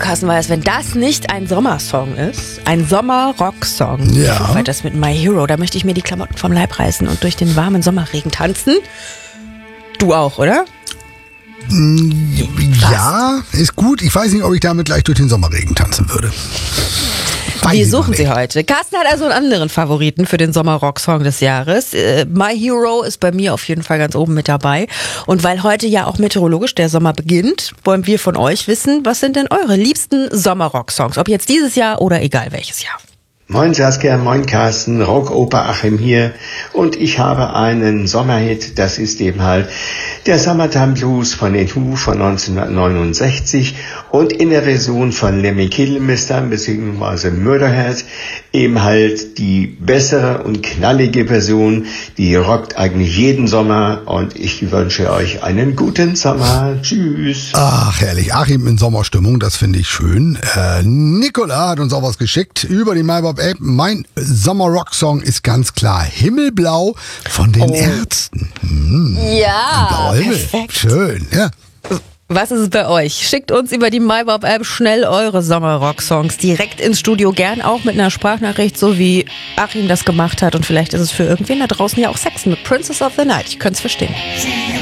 Carsten Weiß, wenn das nicht ein Sommersong ist, ein Sommer-Rock-Song, Ja. Foo das mit My Hero, da möchte ich mir die Klamotten vom Leib reißen und durch den warmen Sommerregen tanzen. Du auch, oder? Ja, ist gut. Ich weiß nicht, ob ich damit gleich durch den Sommerregen tanzen würde. Wir suchen sie heute. Carsten hat also einen anderen Favoriten für den Sommer-Rock-Song des Jahres. My Hero ist bei mir auf jeden Fall ganz oben mit dabei. Und weil heute ja auch meteorologisch der Sommer beginnt, wollen wir von euch wissen, was sind denn eure liebsten Sommer-Rock-Songs? Ob jetzt dieses Jahr oder egal welches Jahr. Moin Saskia, moin Carsten, Rockoper Achim hier und ich habe einen Sommerhit, das ist eben halt der Summertime Blues von den Who von 1969 und in der Version von Lemmy Kilmister bzw. Murderhead eben halt die bessere und knallige Version, die rockt eigentlich jeden Sommer und ich wünsche euch einen guten Sommer. Tschüss. Ach, herrlich. Achim in Sommerstimmung, das finde ich schön. Nicola hat uns auch was geschickt über die MyBob App. Mein Sommer-Rock-Song ist ganz klar Himmelblau von den Ärzten. Ja, Blauer Himmel. perfekt. Schön, ja. Was ist es bei euch? Schickt uns über die MyBob-App schnell eure Sommer-Rock-Songs direkt ins Studio, gern auch mit einer Sprachnachricht, so wie Achim das gemacht hat. Und vielleicht ist es für irgendwen da draußen ja auch Sex mit Princess of the Night. Ich könnte es verstehen.